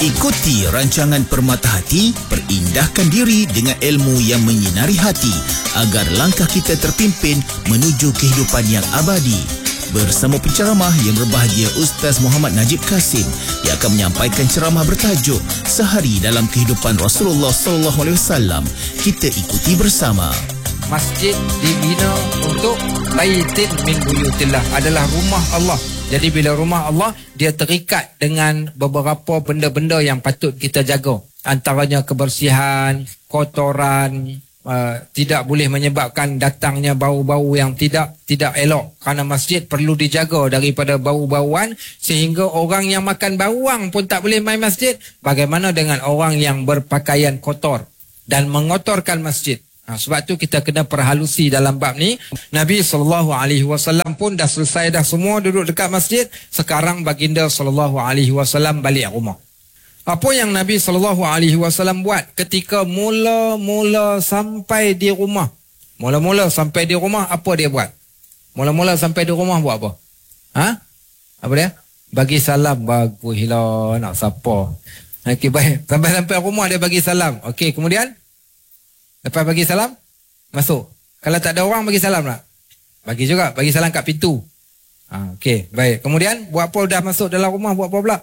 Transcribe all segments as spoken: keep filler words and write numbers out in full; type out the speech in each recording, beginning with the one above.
Ikuti rancangan Permata Hati, perindahkan diri dengan ilmu yang menyinari hati agar langkah kita terpimpin menuju kehidupan yang abadi. Bersama penceramah yang berbahagia Ustaz Muhammad Najib Kasim yang akan menyampaikan ceramah bertajuk Sehari dalam Kehidupan Rasulullah sallallahu alaihi wasallam. Kita ikuti bersama. Masjid dibina untuk baitin min buyutillah, adalah rumah Allah. Jadi bila rumah Allah, dia terikat dengan beberapa benda-benda yang patut kita jaga. Antaranya kebersihan, kotoran, uh, tidak boleh menyebabkan datangnya bau-bau yang tidak tidak elok. Kerana masjid perlu dijaga daripada bau-bauan, sehingga orang yang makan bawang pun tak boleh main masjid. Bagaimana dengan orang yang berpakaian kotor dan mengotorkan masjid? Ha, sebab tu kita kena perhalusi dalam bab ni. Nabi sallallahu alaihi wasallam pun dah selesai dah semua duduk dekat masjid. Sekarang baginda sallallahu alaihi wasallam balik rumah. Apa yang Nabi sallallahu alaihi wasallam buat ketika mula-mula sampai di rumah? Mula-mula sampai di rumah apa dia buat? Mula-mula sampai di rumah buat apa? Ha? Apa dia? Bagi salam. Baguslah nak siapa. Okey, baik. Sampai-sampai rumah dia bagi salam. Okey, kemudian lepas bagi salam, masuk. Kalau tak ada orang, bagi salam tak? Bagi juga. Bagi salam kat pintu. Ha, Okey, baik. Kemudian, buat apa dah masuk dalam rumah? Buat apa pula?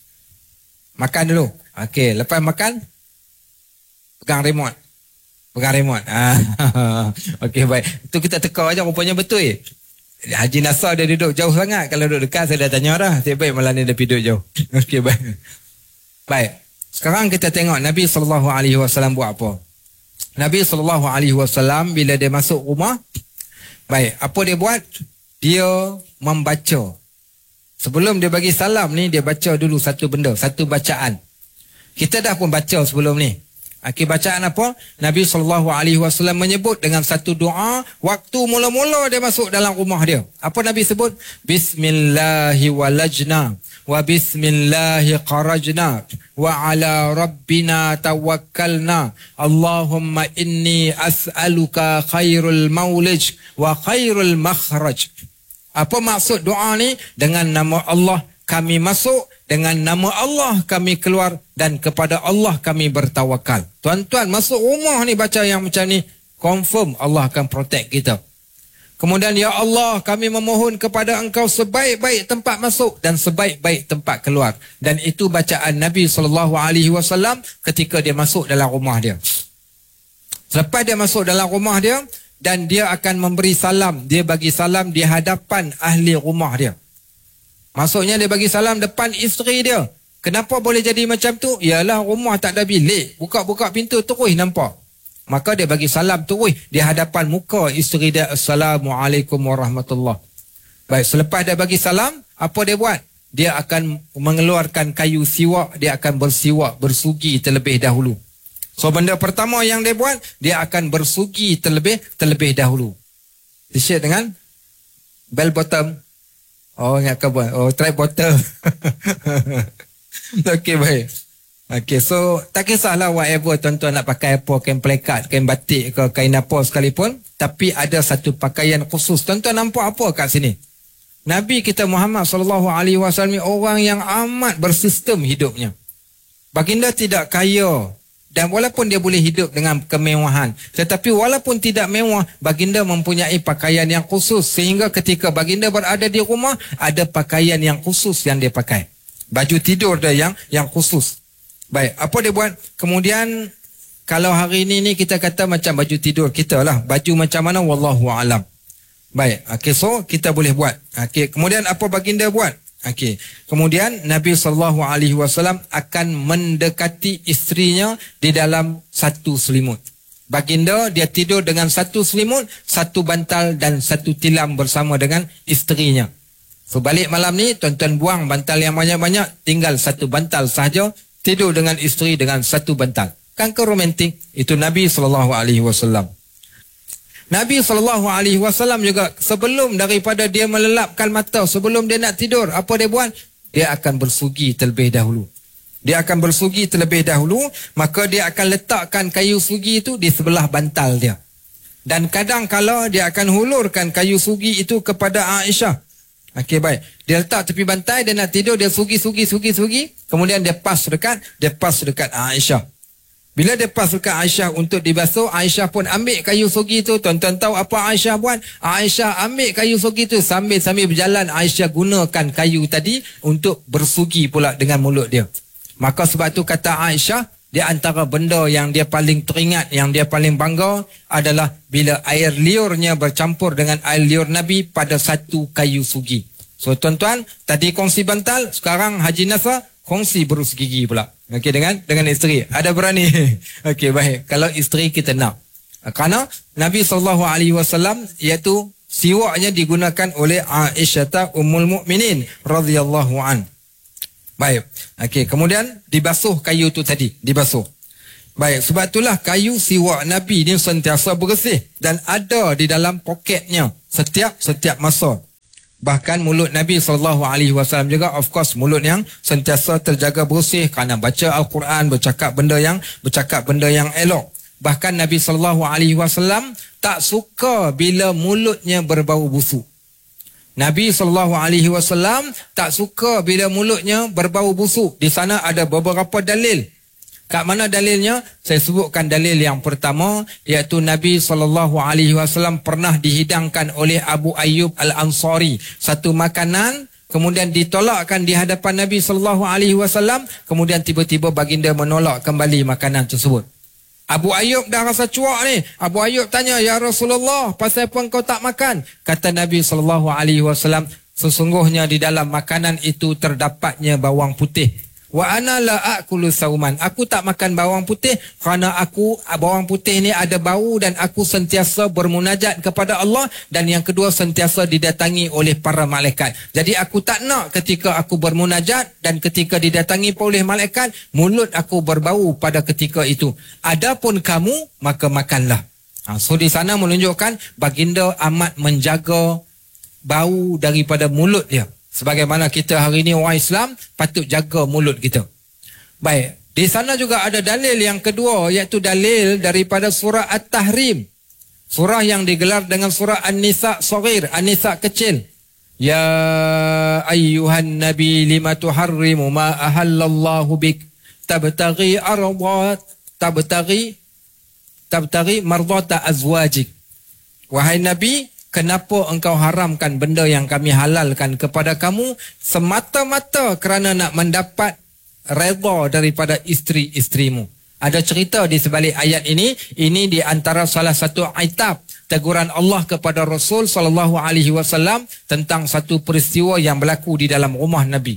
Makan dulu. Okey, lepas makan, pegang remote. Pegang remote. Ha, Okey, baik. Itu kita teka aja, rupanya betul. Eh? Haji Nasar dia duduk jauh sangat. Kalau duduk dekat, saya dah tanya dah. Saya baik malam ni dia duduk jauh. Okey, baik. Baik. Sekarang kita tengok Nabi sallallahu alaihi wasallam buat apa. Nabi sallallahu alaihi wasallam bila dia masuk rumah, baik, apa dia buat? Dia membaca. Sebelum dia bagi salam ni, dia baca dulu satu benda, satu bacaan. Kita dah pun baca sebelum ni. Okey, bacaan apa? Nabi sallallahu alaihi wasallam menyebut dengan satu doa waktu mula-mula dia masuk dalam rumah dia. Apa Nabi sebut? Bismillahi walajna wa bismillahi qarajna wa ala rabbina tawakkalna. Allahumma inni as'aluka khairul maulij wa khairul makhraj. Apa maksud doa ni? Dengan nama Allah kami masuk, dengan nama Allah kami keluar, dan kepada Allah kami bertawakal. Tuan-tuan, masuk rumah ni baca yang macam ni, confirm Allah akan protect kita. Kemudian, ya Allah, kami memohon kepada Engkau sebaik-baik tempat masuk dan sebaik-baik tempat keluar. Dan itu bacaan Nabi sallallahu alaihi wasallam ketika dia masuk dalam rumah dia. Selepas dia masuk dalam rumah dia, dan dia akan memberi salam, dia bagi salam di hadapan ahli rumah dia. Maksudnya dia bagi salam depan isteri dia. Kenapa boleh jadi macam tu? Ialah rumah tak ada bilik. Buka-buka pintu terus nampak. Maka dia bagi salam terus di hadapan muka isteri dia. Assalamualaikum warahmatullahi. Baik, selepas dia bagi salam, apa dia buat? Dia akan mengeluarkan kayu siwak. Dia akan bersiwak, bersugi terlebih dahulu. So benda pertama yang dia buat, dia akan bersugi terlebih terlebih dahulu. T-shirt dengan bell bottom. Oh, ingat kau buat. Oh, try bottle. Okey, baik. Okey, so tak kisahlah whatever tuan-tuan nak pakai apa, kain plekat, kain batik ke, kain apa sekalipun. Tapi ada satu pakaian khusus. Tuan-tuan nampak apa kat sini? Nabi kita Muhammad sallallahu alaihi wasallam orang yang amat bersistem hidupnya. Baginda tidak kaya. Dan walaupun dia boleh hidup dengan kemewahan, tetapi walaupun tidak mewah, baginda mempunyai pakaian yang khusus. Sehingga ketika baginda berada di rumah, ada pakaian yang khusus yang dia pakai. Baju tidur dia yang yang khusus. Baik, apa dia buat? Kemudian, kalau hari ini ni kita kata macam baju tidur kita lah. Baju macam mana? Wallahu a'lam. Baik, okay, so kita boleh buat. Okay, kemudian apa baginda buat? Okey. Kemudian Nabi sallallahu alaihi wasallam akan mendekati isterinya di dalam satu selimut. Baginda dia tidur dengan satu selimut, satu bantal dan satu tilam bersama dengan isterinya. So balik malam ni tuan-tuan buang bantal yang banyak-banyak, tinggal satu bantal sahaja, tidur dengan isteri dengan satu bantal. Kan ke romantik? Itu Nabi sallallahu alaihi wasallam. Nabi sallallahu alaihi wasallam juga sebelum daripada dia melelapkan mata, sebelum dia nak tidur, apa dia buat? Dia akan bersugi terlebih dahulu. Dia akan bersugi terlebih dahulu, maka dia akan letakkan kayu sugi itu di sebelah bantal dia. Dan kadang kala dia akan hulurkan kayu sugi itu kepada Aisyah. Okey, baik. Dia letak tepi bantai, dia nak tidur, dia sugi, sugi, sugi, sugi. Kemudian dia pas dekat, dia pas dekat Aisyah. Bila dia pas dekat Aisyah untuk dibasuh, Aisyah pun ambil kayu sugi tu. Tuan-tuan tahu apa Aisyah buat? Aisyah ambil kayu sugi tu, sambil-sambil berjalan, Aisyah gunakan kayu tadi untuk bersugi pula dengan mulut dia. Maka sebab tu kata Aisyah, di antara benda yang dia paling teringat, yang dia paling bangga adalah bila air liurnya bercampur dengan air liur Nabi pada satu kayu sugi. So tuan-tuan, tadi kongsi bantal, sekarang Haji Nasser kongsi berus gigi pula. Okey, dengan dengan isteri. Ada berani? Okey, baik. Kalau isteri kita nak. Kerana Nabi sallallahu alaihi wasallam iaitu siwaknya digunakan oleh Aisyah Ummul Mukminin radhiyallahu an. Baik. Okey, kemudian dibasuh kayu tu tadi, dibasuh. Baik, sebab itulah kayu siwak Nabi ni sentiasa bersih dan ada di dalam poketnya setiap setiap masa. Bahkan mulut Nabi sallallahu alaihi wasallam juga, of course, mulut yang sentiasa terjaga bersih kerana baca Al-Quran, bercakap benda yang bercakap benda yang elok. Bahkan Nabi sallallahu alaihi wasallam tak suka bila mulutnya berbau busuk. Nabi sallallahu alaihi wasallam tak suka bila mulutnya berbau busuk. Di sana ada beberapa dalil. Kat mana dalilnya? Saya sebutkan dalil yang pertama, iaitu Nabi sallallahu alaihi wasallam pernah dihidangkan oleh Abu Ayyub Al-Ansari satu makanan, kemudian ditolakkan di hadapan Nabi sallallahu alaihi wasallam, kemudian tiba-tiba baginda menolak kembali makanan tersebut. Abu Ayyub dah rasa cuak ni. Abu Ayyub tanya, "Ya Rasulullah, pasal apa engkau tak makan?" Kata Nabi sallallahu alaihi wasallam, "Sesungguhnya di dalam makanan itu terdapatnya bawang putih. Wa ana la akulu sauman." Aku tak makan bawang putih kerana aku bawang putih ni ada bau dan aku sentiasa bermunajat kepada Allah, dan yang kedua sentiasa didatangi oleh para malaikat. Jadi aku tak nak ketika aku bermunajat dan ketika didatangi oleh malaikat, mulut aku berbau pada ketika itu. Adapun kamu, maka makanlah. Ha, so di sana menunjukkan baginda amat menjaga bau daripada mulut dia. Sebagaimana kita hari ini orang Islam patut jaga mulut kita. Baik, di sana juga ada dalil yang kedua, iaitu dalil daripada surah At-Tahrim. Surah yang digelar dengan surah An-Nisa Saghir, An-Nisa kecil. Ya ayyuhan nabi lima tuharrimu ma ahallallahu bik tabtaghi ardat tabtaghi tabtaghi mardata azwajik. Wahai Nabi, kenapa engkau haramkan benda yang kami halalkan kepada kamu semata-mata kerana nak mendapat redha daripada isteri-isterimu? Ada cerita di sebalik ayat ini. Ini di antara salah satu aitab teguran Allah kepada Rasul sallallahu alaihi wasallam tentang satu peristiwa yang berlaku di dalam rumah Nabi.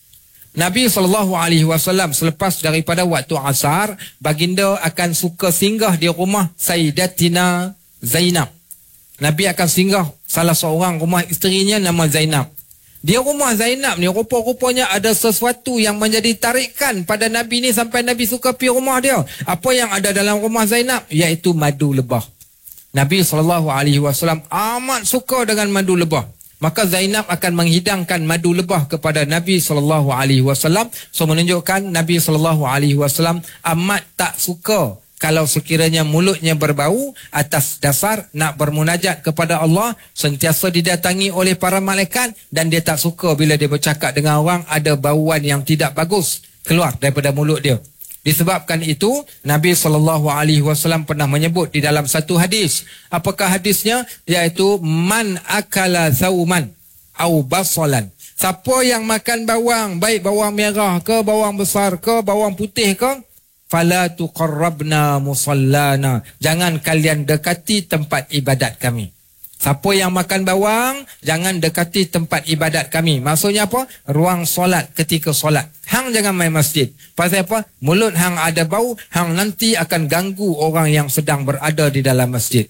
Nabi sallallahu alaihi wasallam selepas daripada waktu asar, baginda akan suka singgah di rumah Sayyidatina Zainab. Nabi akan singgah salah seorang rumah isterinya nama Zainab. Di rumah Zainab ni rupa-rupanya ada sesuatu yang menjadi tarikan pada Nabi ni sampai Nabi suka pergi rumah dia. Apa yang ada dalam rumah Zainab? Iaitu madu lebah. Nabi sallallahu alaihi wasallam amat suka dengan madu lebah. Maka Zainab akan menghidangkan madu lebah kepada Nabi sallallahu alaihi wasallam. So menunjukkan Nabi sallallahu alaihi wasallam amat tak suka kalau sekiranya mulutnya berbau atas dasar nak bermunajat kepada Allah, sentiasa didatangi oleh para malaikat, dan dia tak suka bila dia bercakap dengan orang ada bauan yang tidak bagus keluar daripada mulut dia. Disebabkan itu Nabi sallallahu alaihi wasallam pernah menyebut di dalam satu hadis. Apakah hadisnya? Iaitu man akala sauman au basalan. Siapa yang makan bawang, baik bawang merah ke, bawang besar ke, bawang putih ke, fala tuqarrabna musallana, jangan kalian dekati tempat ibadat kami. Siapa yang makan bawang, jangan dekati tempat ibadat kami. Maksudnya apa? Ruang solat ketika solat. Hang jangan main masjid. Pasal apa? Mulut hang ada bau, hang nanti akan ganggu orang yang sedang berada di dalam masjid.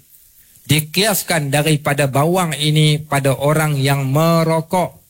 Dikiaskan daripada bawang ini pada orang yang merokok.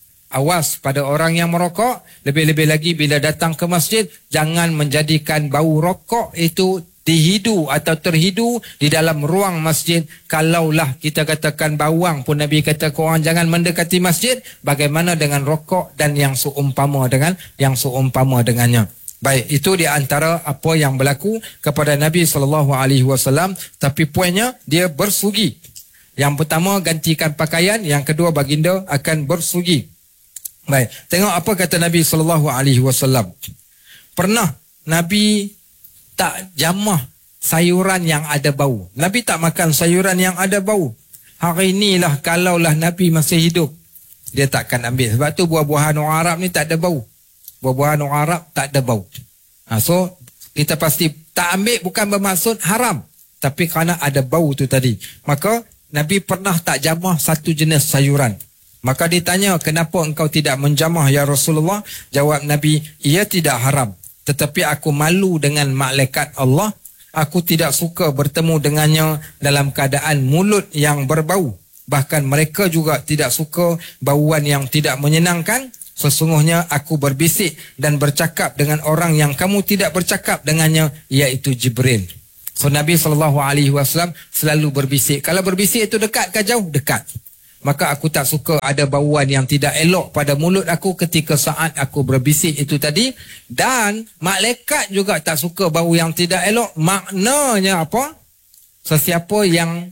Awas pada orang yang merokok, lebih-lebih lagi bila datang ke masjid, jangan menjadikan bau rokok itu dihidu atau terhidu di dalam ruang masjid. Kalaulah kita katakan bawang pun Nabi kata korang jangan mendekati masjid, bagaimana dengan rokok dan yang seumpama dengan yang seumpama dengannya. Baik, itu di antara apa yang berlaku kepada Nabi sallallahu alaihi wasallam, tapi poinnya dia bersugi. Yang pertama gantikan pakaian, yang kedua baginda akan bersuci. Baik, tengok apa kata Nabi sallallahu alaihi wasallam. Pernah Nabi tak jamah sayuran yang ada bau. Nabi tak makan sayuran yang ada bau. Hari inilah kalaulah Nabi masih hidup, dia takkan ambil. Sebab tu buah-buahan orang Arab ni tak ada bau. Buah-buahan orang Arab tak ada bau. Ha, so kita pasti tak ambil bukan bermaksud haram, tapi kerana ada bau tu tadi. Maka Nabi pernah tak jamah satu jenis sayuran. Maka ditanya, kenapa engkau tidak menjamah ya Rasulullah? Jawab Nabi, ia tidak haram, tetapi aku malu dengan malaikat Allah. Aku tidak suka bertemu dengannya dalam keadaan mulut yang berbau. Bahkan mereka juga tidak suka bauan yang tidak menyenangkan. Sesungguhnya aku berbisik dan bercakap dengan orang yang kamu tidak bercakap dengannya, iaitu Jibril. So Nabi sallallahu alaihi wasallam selalu berbisik. Kalau berbisik itu dekat ke jauh? Dekat. Maka aku tak suka ada bauan yang tidak elok pada mulut aku ketika saat aku berbisik itu tadi. Dan malaikat juga tak suka bau yang tidak elok. Maknanya apa? Sesiapa yang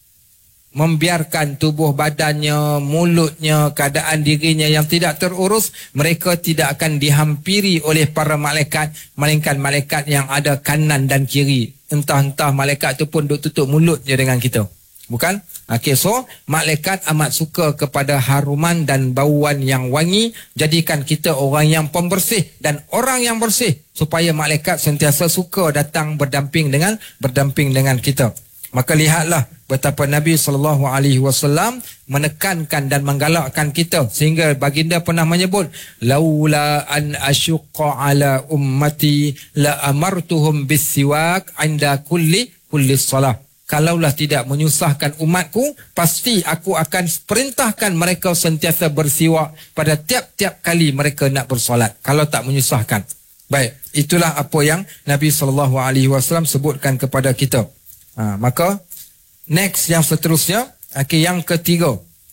membiarkan tubuh badannya, mulutnya, keadaan dirinya yang tidak terurus, mereka tidak akan dihampiri oleh para malaikat, melainkan malaikat yang ada kanan dan kiri. Entah-entah malaikat tu pun duk tutup mulut je dengan kita. Bukan? Okey, so malaikat amat suka kepada haruman dan bauan yang wangi. Jadikan kita orang yang pembersih dan orang yang bersih, supaya malaikat sentiasa suka datang berdamping dengan berdamping dengan kita. Maka lihatlah betapa Nabi sallallahu alaihi wasallam menekankan dan menggalakkan kita, sehingga baginda pernah menyebut, laula an asyqa ala ummati la amartuhum bisiwak inda kulli kulli salah. Kalaulah tidak menyusahkan umatku, pasti aku akan perintahkan mereka sentiasa bersiwak pada tiap-tiap kali mereka nak bersolat, kalau tak menyusahkan. Baik, itulah apa yang Nabi sallallahu alaihi wasallam sebutkan kepada kita. Ha, maka next yang seterusnya, okay, yang ketiga.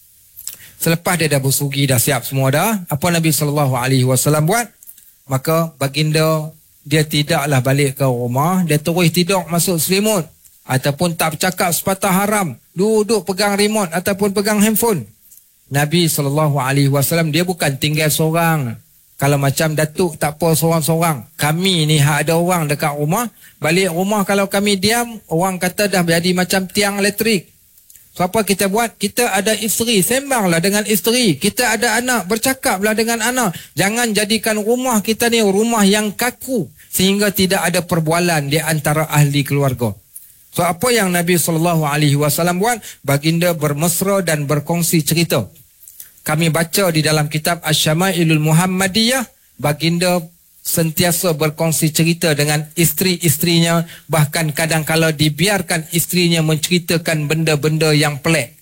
Selepas dia dah bersugi, dah siap semua dah, apa Nabi sallallahu alaihi wasallam buat? Maka baginda dia tidaklah balik ke rumah, dia terus tidur masuk selimut, ataupun tak bercakap sepatah haram, duduk pegang remote ataupun pegang handphone. Nabi sallallahu alaihi wasallam dia bukan tinggal seorang. Kalau macam Datuk tak apa seorang-seorang. Kami ni ada orang dekat rumah, balik rumah kalau kami diam, orang kata dah jadi macam tiang elektrik. So apa kita buat? Kita ada isteri, sembanglah dengan isteri. Kita ada anak, bercakaplah dengan anak. Jangan jadikan rumah kita ni rumah yang kaku, sehingga tidak ada perbualan di antara ahli keluarga. So apa yang Nabi sallallahu alaihi wasallam buat? Baginda bermesra dan berkongsi cerita. Kami baca di dalam kitab Asy-Syama'ilul Muhammadiyah, baginda sentiasa berkongsi cerita dengan isteri-isterinya, bahkan kadang-kala dibiarkan isterinya menceritakan benda-benda yang pelik.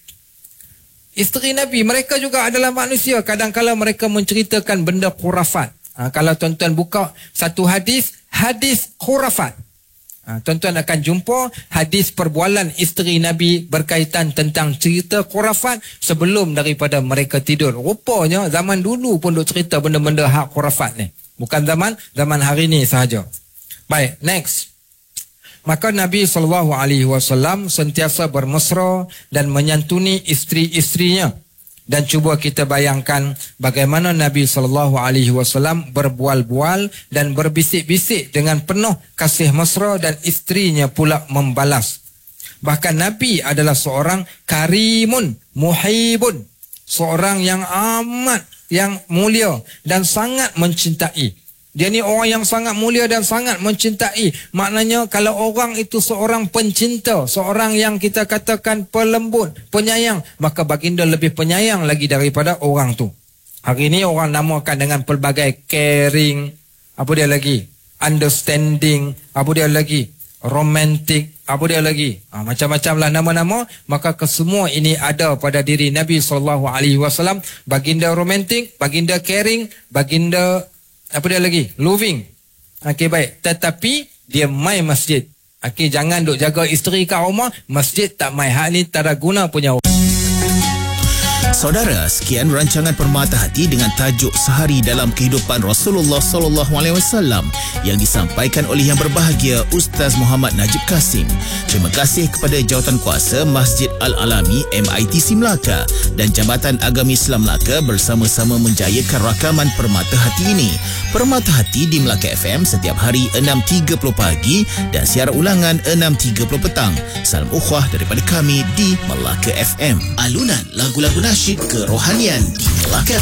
Isteri Nabi, mereka juga adalah manusia, kadang-kala mereka menceritakan benda khurafat. Ha, kalau tuan-tuan buka satu hadis, hadis khurafat. Ha, tuan-tuan akan jumpa hadis perbualan isteri Nabi berkaitan tentang cerita khurafat sebelum daripada mereka tidur. Rupanya zaman dulu pun duk cerita benda-benda hak khurafat ni. Bukan zaman zaman hari ni sahaja. Baik, next. Maka Nabi sallallahu alaihi wasallam sentiasa bermesra dan menyantuni isteri-isterinya. Dan cuba kita bayangkan bagaimana Nabi sallallahu alaihi wasallam berbual-bual dan berbisik-bisik dengan penuh kasih mesra, dan isterinya pula membalas. Bahkan Nabi adalah seorang karimun, muhibun, seorang yang amat yang mulia dan sangat mencintai. Dia ni orang yang sangat mulia dan sangat mencintai. Maknanya kalau orang itu seorang pencinta, seorang yang kita katakan pelembut, penyayang, maka baginda lebih penyayang lagi daripada orang tu. Hari ini orang namakan dengan pelbagai caring, apa dia lagi? Understanding, apa dia lagi? Romantic, apa dia lagi? Ha, macam-macam lah nama-nama. Maka kesemua ini ada pada diri Nabi sallallahu alaihi wasallam. Baginda romantic, baginda caring, baginda apa dia lagi? Loving. Okey, baik. Tetapi dia mai masjid. Okey, jangan duk jaga isteri kat rumah, masjid tak mai. Hak ni tak ada guna punya. Saudara, sekian rancangan Permata Hati dengan tajuk Sehari dalam Kehidupan Rasulullah sallallahu alaihi wasallam yang disampaikan oleh yang berbahagia Ustaz Muhammad Najib Kasim. Terima kasih kepada Jawatankuasa Masjid Al-Alami M I T C Melaka dan Jabatan Agama Islam Melaka bersama-sama menjayakan rakaman Permata Hati ini. Permata Hati di Melaka F M setiap hari enam tiga puluh pagi dan siaran ulangan enam tiga puluh petang. Salam ukhuwah daripada kami di Melaka F M. Alunan lagu-lagu nasyid kerohanian di Melaka F M.